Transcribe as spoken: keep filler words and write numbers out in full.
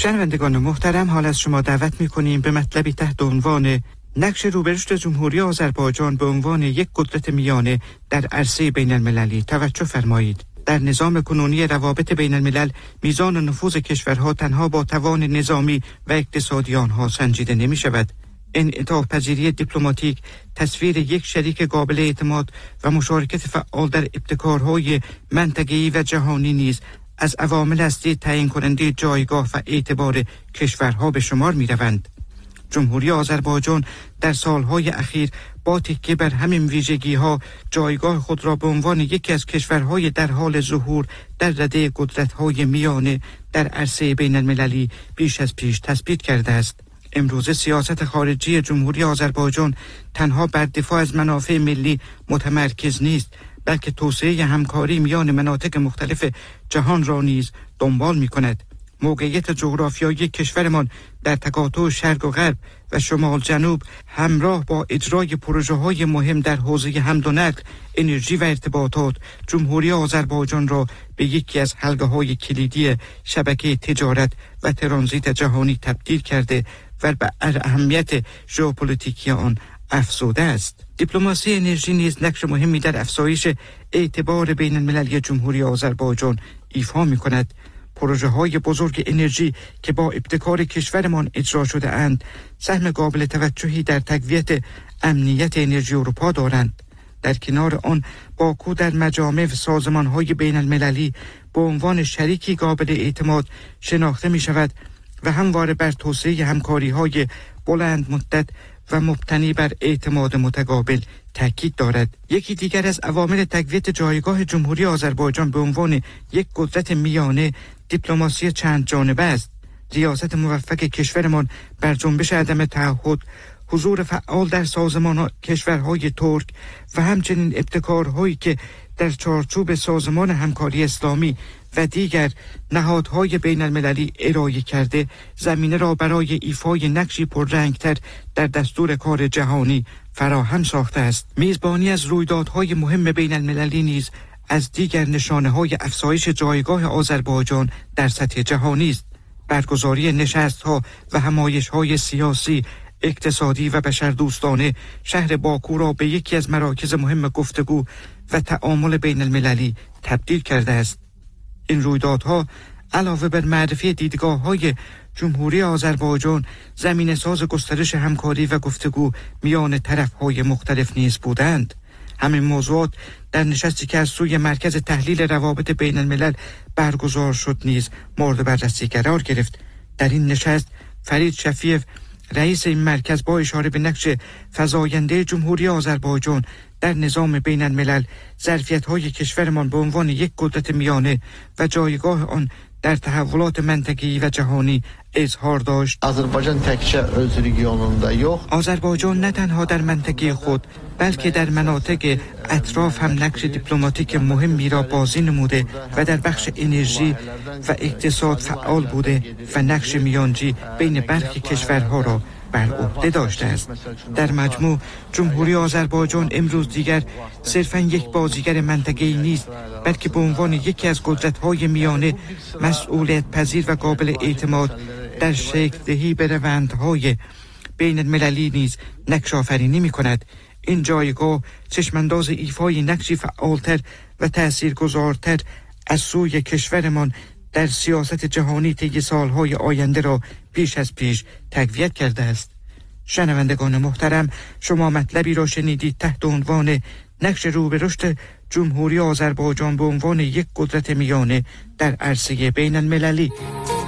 شنوندگان محترم، حال از شما دعوت می‌کنیم به مطلبی تحت عنوان نقش روبرشت جمهوری آذربایجان به عنوان یک قدرت میانه در عرصه بین المللی توجه فرمایید. در نظام کنونی روابط بین الملل میزان نفوذ کشورها تنها با توان نظامی و اقتصادی آنها سنجیده نمی شود. انعطاف پذیری دیپلماتیک، تصویر یک شریک قابل اعتماد و مشارکت فعال در ابتکارهای منطقه‌ای و جهانی نیز از عوامل اصلی تعیین کننده جایگاه و اعتبار کشورها به شمار می روند. جمهوری آذربایجان در سالهای اخیر با تکیه بر همین ویژگی‌ها جایگاه خود را به عنوان یکی از کشورهای در حال ظهور در رده قدرت‌های میانه در عرصه بین المللی بیش از پیش تثبیت کرده است. امروزه سیاست خارجی جمهوری آذربایجان تنها بر دفاع از منافع ملی متمرکز نیست، بلکه توسعه همکاری میان مناطق مختلف جهان را نیز دنبال می‌کند. موقعیت جغرافیایی کشورمان در تقاطع شرق و غرب و شمال جنوب همراه با اجرای پروژه‌های مهم در حوزه حمل و نقل، انرژی و ارتباطات جمهوری آذربایجان را به یکی از حلقه‌های کلیدی شبکه تجارت و ترانزیت جهانی تبدیل کرده و به اهمیت ژئوپلیتیکی آن افزوده است. دیپلماسی انرژی نیز نقش مهمی در افزایش اعتبار بین المللی جمهوری آذربایجان ایفا می‌کند. پروژه های بزرگ انرژی که با ابتکار کشورمان اجرا شده اند سهم قابل توجهی در تقویت امنیت انرژی اروپا دارند. در کنار آن باکو در مجامع و سازمان های بین المللی به عنوان شریکی قابل اعتماد شناخته می شود و همواره بر توسعه همکاری های بلند مدت و مبتنی بر اعتماد متقابل تاکید دارد. یکی دیگر از عوامل تقویت جایگاه جمهوری آذربایجان به عنوان یک قدرت میانه دیپلماسی چند جانبه است. ریاست موفق کشورمان بر جنبش عدم تعهد، حضور فعال در سازمان کشورهای ترک و همچنین ابتکارهایی که در چارچوب سازمان همکاری اسلامی و دیگر نهادهای بین المللی ارائه کرده زمینه را برای ایفای نقشی پررنگتر در دستور کار جهانی فراهم ساخته است. میزبانی از رویدادهای مهم بین المللی نیز از دیگر نشانه‌های افزایش جایگاه آذربایجان در سطح جهانی است. برگزاری نشست‌ها و همایش‌های سیاسی، اقتصادی و بشردوستانه شهر باکو را به یکی از مراکز مهم گفتگو و تعامل بین المللی تبدیل کرده است. این رویدادها علاوه بر معرفی دیدگاه‌های جمهوری آذربایجان زمینه ساز گسترش همکاری و گفتگو میان طرف‌های مختلف نیز بودند. همین موضوعات در نشستی که از سوی مرکز تحلیل روابط بین الملل برگزار شد نیز مورد بررسی قرار گرفت. در این نشست فرید شفیف رئیس این مرکز با اشاره به نقش فزاینده جمهوری آذربایجان در نظام بین الملل، ظرفیت‌های کشورمان به عنوان یک قدرت میانه و جایگاه آن در تحولات منطقه‌ای و جهانی اظهار داشت. آذربایجان تکچه öz regionunda yox. آذربایجان نه تنها در منطقه خود بلکه در مناطق اطراف هم نقش دیپلماتیک مهمی را بازی نموده و در بخش انرژی و اقتصاد فعال بوده و نقش میانجی بین برخی کشورها را بر عهده داشته است. در مجموع جمهوری آذربایجان امروز دیگر صرفاً یک بازیگر منطقه‌ای نیست، بلکه به عنوان یکی از قدرت‌های میانه مسئولیت پذیر و قابل اعتماد در شکل دهی به روندهای بین المللی نیز نقش آفرینی می‌کند. این جایگاه چشمانداز ایفای نقشی فعالتر و تأثیرگذارتر از سوی کشورمان در سیاست جهانی طی سالهای آینده را پیش از پیش تقویت کرده است. شنوندگان محترم، شما مطلبی را شنیدید تحت عنوان نقش رو به رشد جمهوری آذربایجان به عنوان یک قدرت میانه در عرصه بین المللی.